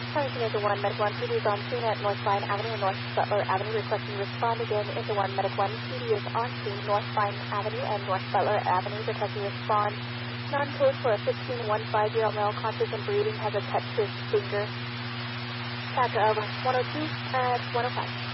Huntington into 1 Medic 1, PD is on scene at North Vine Avenue and North Butler Avenue, requesting respond again into 1 Medic 1, PD is on scene, North Vine Avenue and North Butler Avenue, requesting respond. Non-code for a 15150 male, conscious and breathing, has a touched his finger. Pack of 102 at 105.